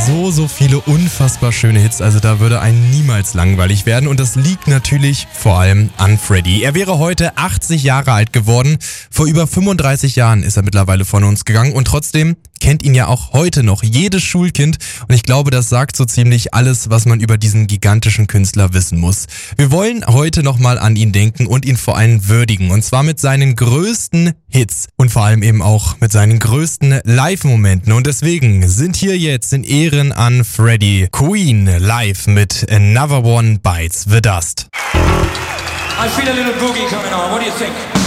so viele unfassbar schöne Hits, also da würde einem niemals langweilig werden und das liegt natürlich vor allem an Freddie. Er wäre heute 80 Jahre alt geworden, vor über 35 Jahren ist er mittlerweile von uns gegangen und trotzdem kennt ihn ja auch heute noch jedes Schulkind und ich glaube, das sagt so ziemlich alles, was man über diesen gigantischen Künstler wissen muss. Wir wollen heute nochmal an ihn denken und ihn vor allem würdigen und zwar mit seinen größten Hits und vor allem eben auch mit seinen größten Live-Momenten und deswegen sind hier jetzt in Ehren an Freddie Queen live mit Another One Bites the Dust. I feel a little boogie coming on, what do you think?